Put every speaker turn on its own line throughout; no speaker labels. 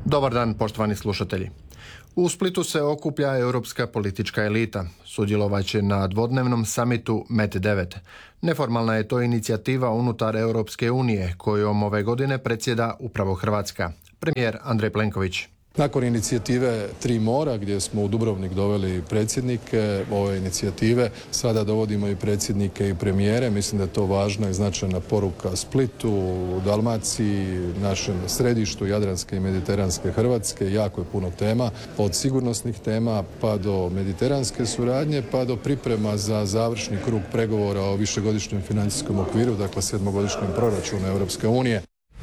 Dobar dan, poštovani slušatelji. U Splitu se okuplja europska politička elita. Sudjelovat će na dvodnevnom samitu MET9. Neformalna je to inicijativa unutar Europske unije, kojom ove godine predsjeda upravo Hrvatska. Premijer Andrej Plenković.
Nakon inicijative Tri mora, gdje smo u Dubrovnik doveli predsjednike ove inicijative, sada dovodimo i predsjednike i premijere. Mislim da je to važna i značajna poruka Splitu, Dalmaciji, našem središtu Jadranske i Mediteranske Hrvatske. Jako je puno tema, od sigurnosnih tema pa do mediteranske suradnje, pa do priprema za završni krug pregovora o višegodišnjem financijskom okviru, dakle 7-godišnjem proračunu Europske unije.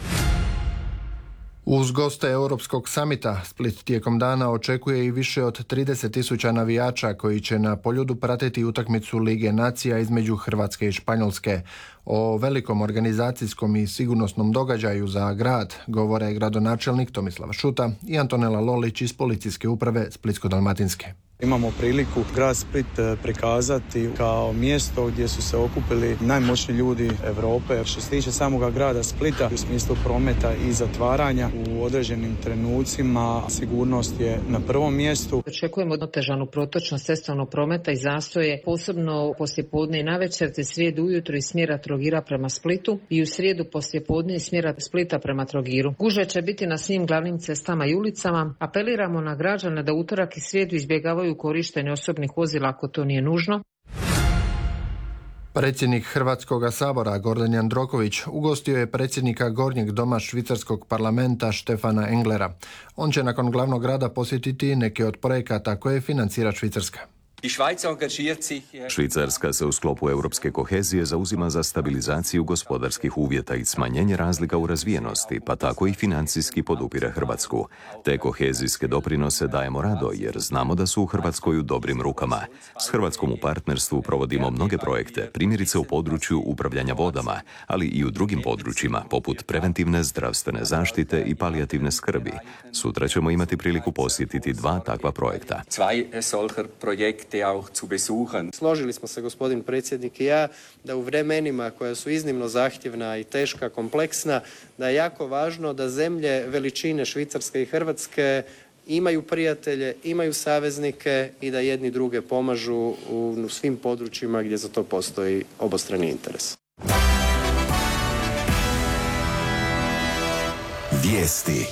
Uz goste Europskog samita, Split tijekom dana očekuje i više od 30.000 navijača koji će na Poljudu pratiti utakmicu Lige nacija između Hrvatske i Španjolske. O velikom organizacijskom i sigurnosnom događaju za grad govore gradonačelnik Tomislav Šuta i Antonela Lolić iz Policijske uprave Splitsko-dalmatinske.
Imamo priliku grad Split prikazati kao mjesto gdje su se okupili najmoćniji ljudi Europe. Što se tiče samoga grada Splita u smislu prometa i zatvaranja u određenim trenucima, sigurnost je na prvom mjestu.
Očekujemo otežanu protočnost cestovnog prometa i zastoje, posebno poslijepodne i navečer, te srijedu ujutro iz smjera Trogira prema Splitu i u srijedu poslijepodne iz smjera Splita prema Trogiru. Gužve će biti na svim glavnim cestama i ulicama. Apeliramo na građane da utorak i srijedu izbjegavaju korištenje osobnih vozila ako to nije nužno.
Predsjednik Hrvatskog sabora Gordan Jandroković ugostio je predsjednika Gornjeg doma švicarskog parlamenta Štefana Englera. On će nakon glavnog grada posjetiti neke od projekata koje financira Švicarska.
Švicarska se u sklopu europske kohezije zauzima za stabilizaciju gospodarskih uvjeta i smanjenje razlika u razvijenosti, pa tako i financijski podupire Hrvatsku. Te kohezijske doprinose dajemo rado jer znamo da su u Hrvatskoj u dobrim rukama. S Hrvatskom u partnerstvu provodimo mnoge projekte, primjerice u području upravljanja vodama, ali i u drugim područjima poput preventivne zdravstvene zaštite i palijativne skrbi. Sutra ćemo imati priliku posjetiti 2 takva projekta.
Složili smo se, gospodin predsjednik i ja, da u vremenima koja su iznimno zahtjevna i teška, kompleksna, da je jako važno da zemlje veličine Švicarske i Hrvatske imaju prijatelje, imaju saveznike i da jedni druge pomažu u svim područjima gdje za to postoji obostrani interes.
Vijesti.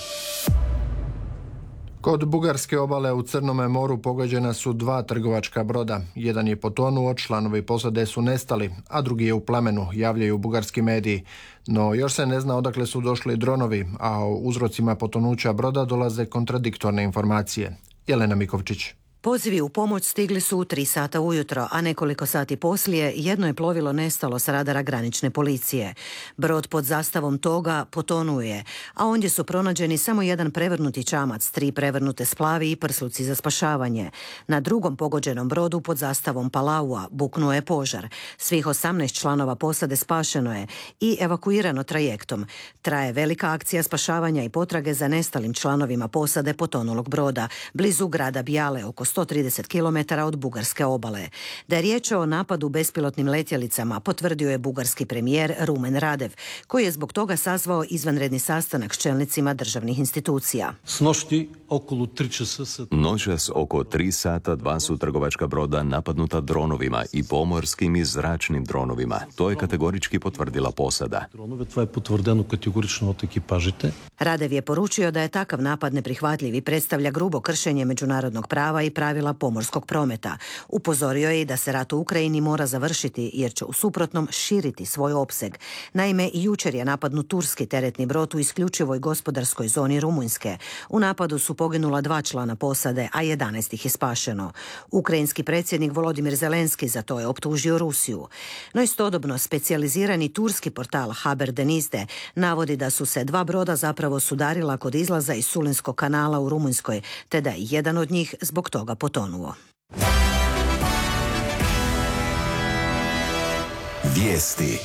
Kod bugarske obale u Crnome moru pogođena su 2 trgovačka broda. Jedan je potonuo, članovi posade su nestali, a drugi je u plamenu, javljaju bugarski mediji. No još se ne zna odakle su došli dronovi, a o uzrocima potonuća broda dolaze kontradiktorne informacije. Jelena Mikovčić.
Pozivi u pomoć stigli su u 3 sata ujutro, a nekoliko sati poslije jedno je plovilo nestalo s radara granične policije. Brod pod zastavom toga potonuje, a ondje su pronađeni samo jedan prevrnuti čamac, 3 prevrnute splavi i prsluci za spašavanje. Na drugom pogođenom brodu pod zastavom Palaua buknuo je požar. Svih 18 članova posade spašeno je i evakuirano trajektom. Traje velika akcija spašavanja i potrage za nestalim članovima posade potonulog broda, blizu grada Bijale, oko 130 km od bugarske obale. Da je riječ o napadu bespilotnim letjelicama, potvrdio je bugarski premijer Rumen Radev, koji je zbog toga sazvao izvanredni sastanak s čelnicima državnih institucija.
Noćas oko 3 sata 2 su trgovačka broda napadnuta dronovima i pomorskim i zračnim dronovima. To je kategorički potvrdila posada.
Radev je poručio da je takav napad neprihvatljiv i predstavlja grubo kršenje međunarodnog prava i pravila pomorskog prometa. Upozorio je i da se rat u Ukrajini mora završiti jer će u suprotnom širiti svoj opseg. Naime, jučer je napadnut turski teretni brod u isključivoj gospodarskoj zoni Rumunjske. U napadu su poginula 2 člana posade, a 11 ih je spašeno. Ukrajinski predsjednik Volodimir Zelenski za to je optužio Rusiju. No istodobno specijalizirani turski portal Haber Denizde navodi da su se 2 broda zapravo sudarila kod izlaza iz Sulinskog kanala u Rumunjskoj, te da je jedan od njih zbog toga potonuo.
Vijesti.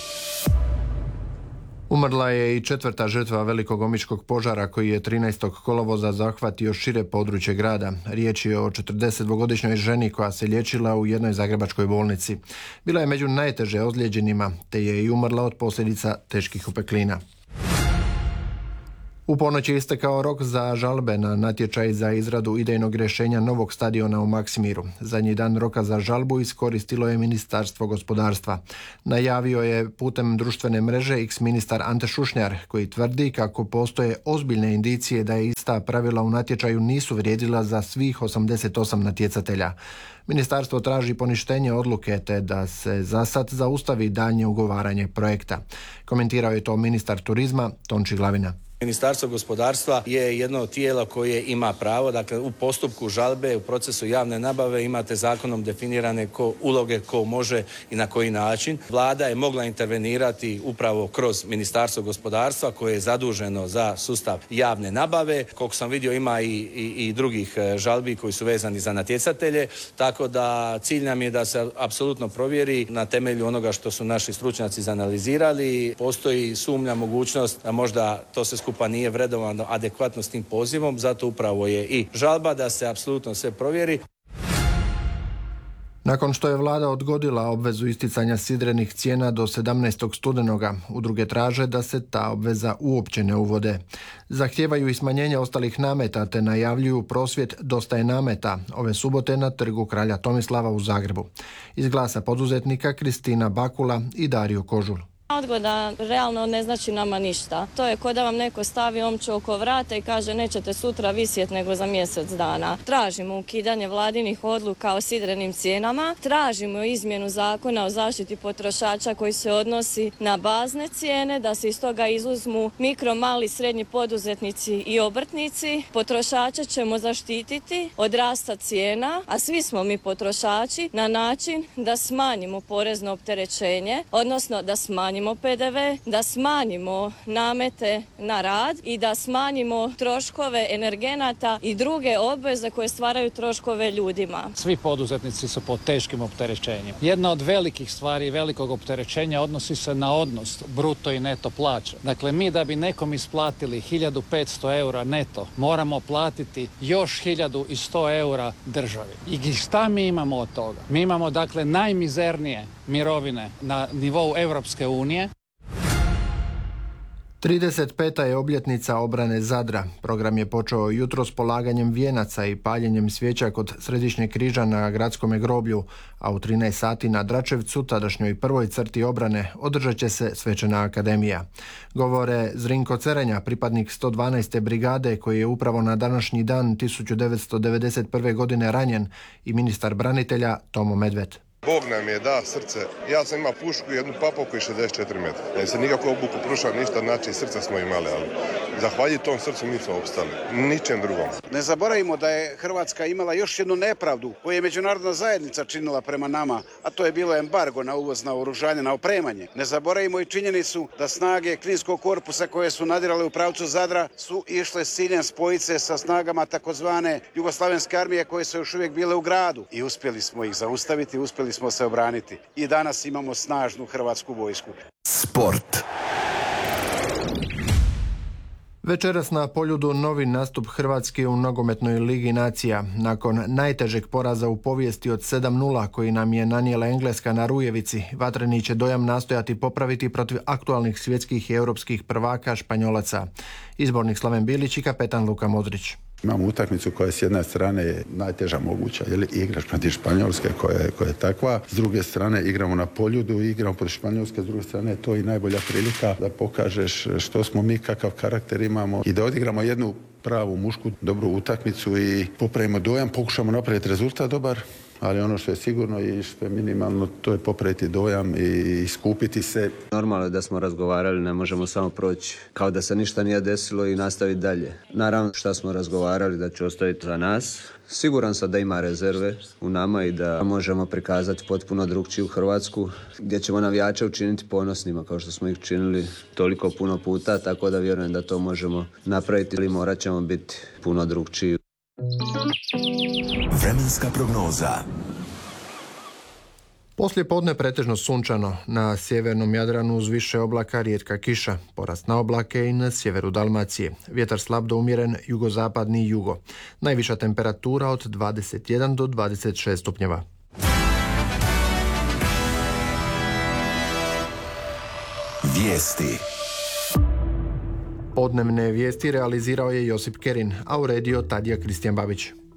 Umrla je i 4. žrtva velikog omiškog požara koji je 13. kolovoza zahvatio šire područje grada. Riječ je o 42-godišnjoj ženi koja se liječila u jednoj zagrebačkoj bolnici. Bila je među najteže ozlijeđenima, te je i umrla od posljedica teških upeklina. U ponoć je istekao rok za žalbe na natječaj za izradu idejnog rješenja novog stadiona u Maksimiru. Zadnji dan roka za žalbu iskoristilo je Ministarstvo gospodarstva. Najavio je putem društvene mreže ex-ministar Ante Šušnjar, koji tvrdi kako postoje ozbiljne indicije da je ista pravila u natječaju nisu vrijedila za svih 88 natjecatelja. Ministarstvo traži poništenje odluke te da se za sad zaustavi daljnje ugovaranje projekta. Komentirao je to ministar turizma Tonči Glavina.
Ministarstvo gospodarstva je jedno od tijela koje ima pravo, dakle u postupku žalbe, u procesu javne nabave imate zakonom definirane uloge ko može i na koji način. Vlada je mogla intervenirati upravo kroz Ministarstvo gospodarstva koje je zaduženo za sustav javne nabave. Koliko sam vidio ima i drugih žalbi koji su vezani za natjecatelje, tako da cilj nam je da se apsolutno provjeri na temelju onoga što su naši stručnjaci izanalizirali. Postoji sumnja, mogućnost da možda to se skupa nije vredovano adekvatno s tim pozivom, zato upravo je i žalba da se apsolutno sve provjeri.
Nakon što je vlada odgodila obvezu isticanja sidrenih cijena do 17. studenoga, udruge traže da se ta obveza uopće ne uvode. Zahtijevaju i smanjenje ostalih nameta te najavljuju prosvjed Dosta je nameta ove subote na trgu Kralja Tomislava u Zagrebu. Iz Glasa poduzetnika Kristina Bakula i Dario Kožul.
Odgoda realno ne znači nama ništa. To je kao da vam neko stavi omču oko vrata i kaže nećete sutra visjeti nego za mjesec dana. Tražimo ukidanje vladinih odluka o sidrenim cijenama, tražimo izmjenu zakona o zaštiti potrošača koji se odnosi na bazne cijene, da se iz toga izuzmu mikro, mali, srednji poduzetnici i obrtnici. Potrošače ćemo zaštititi od rasta cijena, a svi smo mi potrošači, na način da smanjimo porezno opterećenje, odnosno da smanjimo PDV, da smanjimo namete na rad i da smanjimo troškove energenata i druge obveze koje stvaraju troškove ljudima.
Svi poduzetnici su pod teškim opterećenjem. Jedna od velikih stvari, velikog opterećenja odnosi se na odnos bruto i neto plaća. Dakle, mi da bi nekom isplatili 1500 eura neto, moramo platiti još 1100 eura državi. I šta mi imamo od toga? Mi imamo dakle najmizernije mirovine na nivou Europske unije.
35. je obljetnica obrane Zadra. Program je počeo jutros polaganjem vijenaca i paljenjem svijeća kod Središnjeg križa na gradskome groblju, a u 13 sati na Dračevcu, tadašnjoj prvoj crti obrane, održat će se svečana akademija. Govore Zrinko Cerenja, pripadnik 112. brigade koji je upravo na današnji dan 1991. godine ranjen, i ministar branitelja Tomo Medved.
Bog nam je da srce. Ja sam imao pušku i jednu papovku i 64 metra. Ne se nikako obuku prušao ništa, znači srca smo imali, ali zahvaljujući tom srcu mi smo opstali. Ničem drugom.
Ne zaboravimo da je Hrvatska imala još jednu nepravdu koju je međunarodna zajednica činila prema nama, a to je bilo embargo na uvoz naoružanja, na opremanje. Ne zaboravimo i činjenicu da snage Kninskog korpusa koje su nadirale u pravcu Zadra su išle s ciljem spojiti se sa snagama takozvane Jugoslavenske armije koje su još uvijek bile u gradu. I uspjeli smo ih zaustaviti, uspjeli smo se obraniti. I danas imamo snažnu hrvatsku vojsku.
Sport.
Večeras na Poljudu novi nastup Hrvatske u nogometnoj ligi nacija. Nakon najtežeg poraza u povijesti od 7:0 koji nam je nanijela Engleska na Rujevici, vatreni će dojam nastojati popraviti protiv aktualnih svjetskih i europskih prvaka Španjolaca. Izbornik Slaven Bilić i kapetan Luka Modrić.
Imamo utakmicu koja s jedne strane je najteža moguća, igraš protiv Španjolske koja je takva, s druge strane igramo na Poljudu, igramo protiv Španjolske, s druge strane je to i najbolja prilika da pokažeš što smo mi, kakav karakter imamo i da odigramo jednu pravu mušku, dobru utakmicu i popravimo dojam, pokušamo napraviti rezultat dobar, ali ono što je sigurno i što je minimalno, to je popraviti dojam i skupiti se.
Normalno je da smo razgovarali, ne možemo samo proći kao da se ništa nije desilo i nastaviti dalje. Naravno što smo razgovarali da će ostaviti za nas. Siguran sam da ima rezerve u nama i da možemo prikazati potpuno drugčiju Hrvatsku, gdje ćemo navijače učiniti ponosnima kao što smo ih činili toliko puno puta, tako da vjerujem da to možemo napraviti ili morat ćemo biti puno drugčiji.
Vremenska prognoza.
Poslije podne pretežno sunčano, na sjevernom Jadranu uz više oblaka rijetka kiša, porast na oblake i na sjeveru Dalmacije. Vjetar slab do umjeren jugozapadni jugo. Najviša temperatura od 21 do 26 stupnjeva.
Vijesti.
Podnevne vijesti realizirao je Josip Kerin, a uredio Tadija Kristijan Babić.